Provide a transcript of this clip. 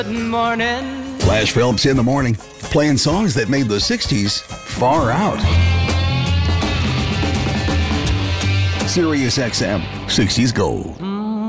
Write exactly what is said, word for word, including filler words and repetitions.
Good morning. Flash Phillips in the morning, playing songs that made the sixties far out. Sirius X M, sixties Gold.